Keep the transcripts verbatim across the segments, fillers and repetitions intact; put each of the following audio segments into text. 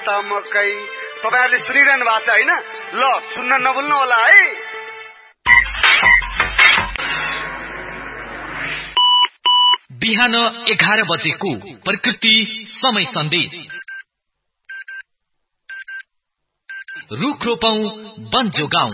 त मकै। तपाईहरुले सुनिरहनु भएको छ हैन? ल सुन्न नभुल्नु होला है। बिहान एघार बजेको प्रकृति समय सन्देश। रुख रोपौं वन जोगाउँ।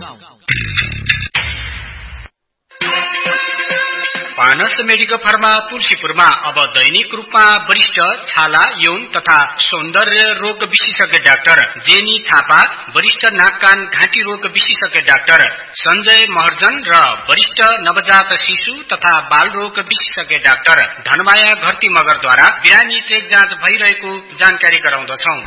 पानस मेडिकल फार्मा तुलसीपुरमा अब दैनिक रूपमा वरिष्ठ छाला यौन तथा सौन्दर्य रोग विशेषज्ञ डाक्टर जेनी थापा, वरिष्ठ नाक कान घाँटी रोग विशेषज्ञ डाक्टर सञ्जय महर्जन र वरिष्ठ नवजात शिशु तथा बाल रोग विशेषज्ञ डाक्टर धनमाया घरती मगरद्वारा बिरामी चेक जाँच भइरहेको जानकारी गराउँदछौं।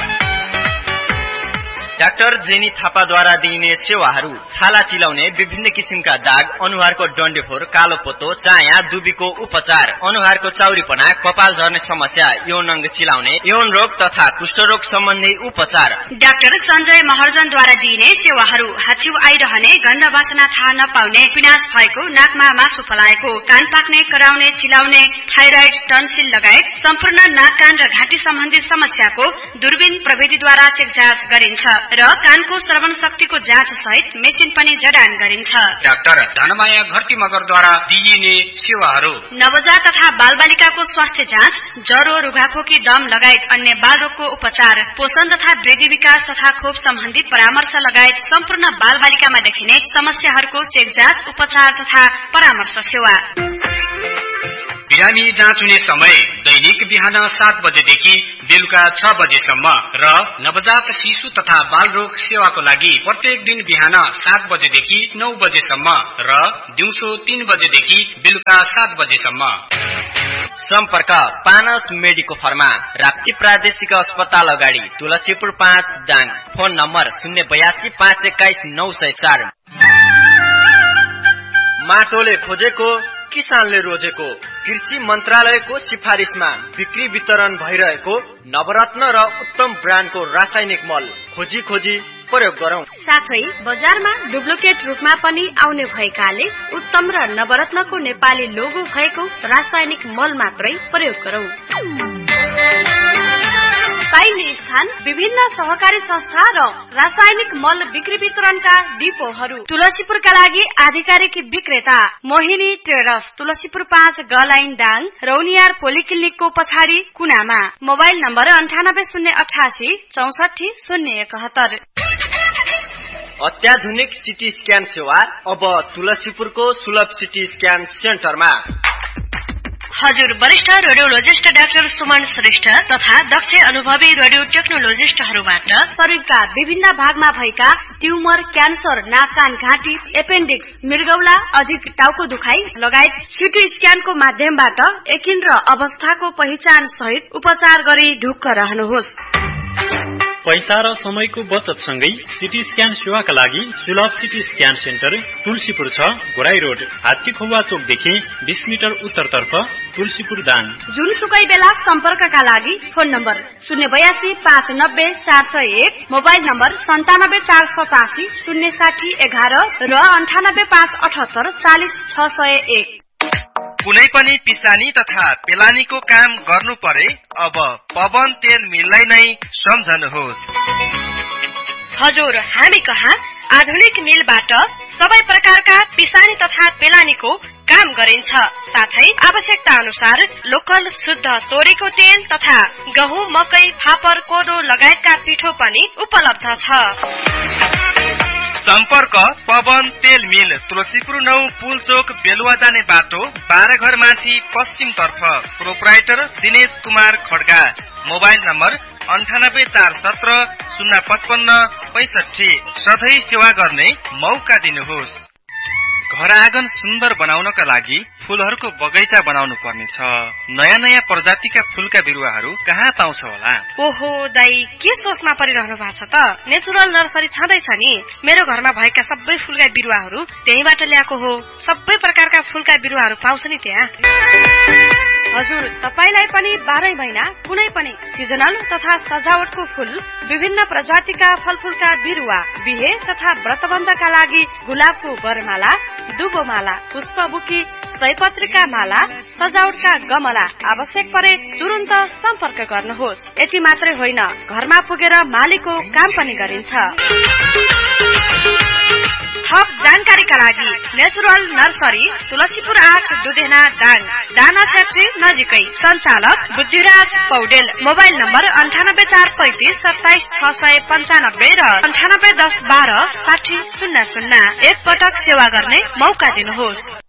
डाक्टर जेनी थापाद्वारा दिइने सेवाहरू छाला चिलाउने, विभिन्न किसिमका दाग, अनुहारको डन्डेफोर, कालो पोतो, चाया, दुबीको उपचार, अनुहारको चाउरीपना, कपाल झर्ने समस्या, यौन अङ्ग चिलाउने, यौन रोग तथा कुष्ठरोग सम्बन्धी उपचार। डाक्टर सञ्जय महर्जनद्वारा दिइने सेवाहरू हाच्छिउ आइरहने, गन्ध वासना थाहा नपाउने, पिनास भएको, नाकमा मासु फलाएको, कान पाक्ने, कराउने, चिलाउने, थाइराइड, टन्सिल लगायत सम्पूर्ण नाक कान र घाँटी सम्बन्धी समस्याको दूरबीन प्रविधिद्वारा चेक जाँच गरिन्छ र कानको श्रवण शक्तिको जाँच सहित मेसिन पनि जडान गरिन्छ। डाक्टर धनमाया घरती मगरद्वारा दिइने सेवाहरू नवजात तथा बालबालिकाको स्वास्थ्य जाँच, ज्वरो, रुघाखोकी, दम लगायत अन्य बाल रोगको उपचार, पोषण तथा वृद्धि विकास तथा खोप सम्बन्धी परामर्श लगायत सम्पूर्ण बालबालिकामा देखिने समस्याहरूको चेक जाँच, उपचार तथा परामर्श सेवा। बिरामी जाँच हुने समय दैनिक बिहान सात बजेदेखि बेलुका छ बजेसम्म र नवजात शिशु तथा बाल रोग सेवाको लागि प्रत्येक दिन बिहान सात बजेदेखि नौ बजेसम्म र दिउँसो तीन बजेदेखि बेलुका सात बजेसम्म। सम्पर्क पानस मेडिको फार्मा, राप्ती प्रादेशिक अस्पताल अगाडि, तुलसीपुर पाँच दाङ। फोन नम्बर शून्य बयासी पाँच एक्काइस नौ सय चार। माटोले खोजेको किसानले रोजेको, कृषि मन्त्रालयको सिफारिसमा बिक्री वितरण भइरहेको नवरत्न र उत्तम ब्रान्डको रासायनिक मल खोजी खोजी प्रयोग गरौं। साथै बजारमा डुप्लिकेट रूपमा पनि आउने भएकाले उत्तम र नवरत्नको नेपाली लोगो भएको रासायनिक मल मात्रै प्रयोग गरौं। पाइने स्थान विभिन्न सहकारी संस्था र रासायनिक मल बिक्री वितरणका डिपोहरू। तुलसीपुरका लागि आधिकारिक विक्रेता मोहिनी ट्रेडर्स, तुलसीपुर पाँच गलाइन दाङ, रौनियार पोलिक्लिनिकको पछाडि कुनामा। मोबाइल नम्बर अन्ठानब्बे शून्य अठासी चौसठी शून्य एकहत्तर। अत्याधुनिक सिटी स्क्यान सेवा अब तुलसीपुरको सुलभ सिटी स्क्यान सेन्टरमा। हजुर वरिष्ठ रेडियोलोजिस्ट डाक्टर सुमन श्रेष्ठ तथा दक्ष अनुभवी रेडियो टेक्नोलोजिस्टहरूबाट शरीरका विभिन्न भागमा भएका ट्युमर, क्यान्सर, नाक कान घाँटी, एपेन्डिक्स, मृगौला, अधिक टाउको दुखाइ लगायत सिटी स्क्यानको माध्यमबाट यकिन र अवस्थाको पहिचान सहित उपचार गरी ढुक्क रहनुहोस्। पैसा र समयको बचत सँगै सिटी स्क्यान सेवाका लागि सुलभ सिटी स्क्यान सेन्टर तुलसीपुर छ, घोराई रोड, हात्ती खुवा चोकदेखि बीस मिटर उत्तरतर्फ, तुलसीपुर दाङ। जुनसुकै बेला सम्पर्कका लागि फोन नम्बर शून्य बयासी पाँच नब्बे चार सय एक, मोबाइल नम्बर सन्तानब्बे चार सतासी शून्य साठी एघार र अन्ठानब्बे पाँच अठहत्तर चालिस छ सय एक। कुनै पनि पिसानी तथा पेलानीको काम गर्नु परे अब पवन तेल मिललाई नै सम्झनुहोस्। हजुर हामी कहाँ आधुनिक मिलबाट सबै प्रकारका पिसानी तथा पेलानीको काम गरिन्छ। साथै आवश्यकता अनुसार लोकल शुद्ध तोरीको तेल तथा गहुँ, मकै, फापर, कोदो लगायतका पिठो पनि उपलब्ध छ। सम्पर्क पवन तेल मिल, तुलसीपुर नौ पुल चोक, बेलुवा जाने बाटो, बाह्र घर माथि पश्चिम तर्फ। Proprietor Dinesh Kumar Kharga. Mobile number अन्ठानब्बे चार सत्र शून्य पचपन्न पैसठी। सधैँ सेवा गर्ने मौका दिनुहोस्। घर आँगन सुन्दर बनाउनका लागि फूलहरूको बगैँचा बनाउनु पर्नेछ। नयाँ नयाँ प्रजातिका फूलका बिरुवाहरू कहाँ पाउँछ होला? ओहो दाई, के सोचमा परिरहनु भएको छ त? नेचुरल नर्सरी छँदैछ नि। मेरो घरमा भएका सबै फूलका बिरुवाहरू त्यहीबाट ल्याएको हो। सबै प्रकारका फूलका बिरुवाहरू पाउँछ नि त्यहाँ। हजुर तपाईलाई पनि बाह्रै महिना कुनै पनि सिजनल तथा सजावटको फूल, विभिन्न प्रजातिका फलफूलका बिरुवा, बिहे तथा व्रतबन्धका लागि गुलाबको बरमाला, दुबोमाला, पुष्पबुकी, सयपत्रीका माला, सजावटका गमला आवश्यक परे तुरुन्त सम्पर्क गर्नुहोस्। यति मात्रै होइन, घरमा पुगेर मालीको काम पनि गरिन्छ। थप जानकारीका लागि नेचुरल नर्सरी, तुलसीपुर आठ, दुधेना, दाङ, दाना फ्याक्ट्री नजिकै। सञ्चालक बुद्धिराज पौडेल। मोबाइल नम्बर अन्ठानब्बे चार पैंतिस सत्ताइस छ सय पन्चानब्बे र अन्ठानब्बे दस बाह्र साठी शून्य शून्य। एक पटक सेवा गर्ने मौका दिनुहोस्।